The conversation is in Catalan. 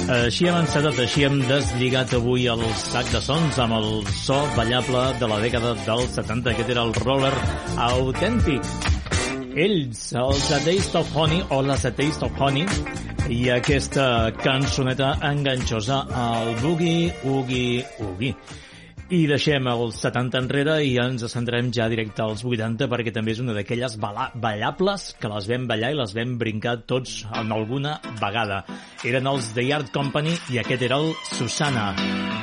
Així hem encetat, així hem deslligat avui el sac de sons amb el so ballable de la dècada dels 70. Aquest era el roller autèntic. Ells, els A Taste of Honey, o les A Taste of Honey, i aquesta cançoneta enganxosa, el Boogie Oogie Oogie. I deixem els 70 enrere i ens centrem ja directe als 80, perquè també és una d'aquelles ballables que les vam ballar i les vam brincar tots en alguna vegada. Eren els The Art Company i aquest era el Susanna.